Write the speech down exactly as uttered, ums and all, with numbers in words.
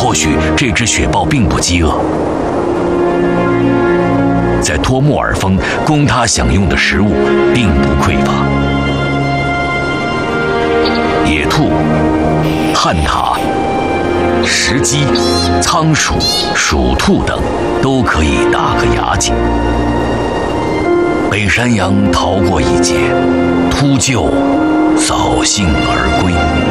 或许这只雪豹并不饥饿。在托木尔峰，供它享用的食物并不匮乏。野兔、旱獭、石鸡、仓鼠、鼠兔等都可以打个牙祭。北山羊逃过一劫，秃鹫扫兴而归。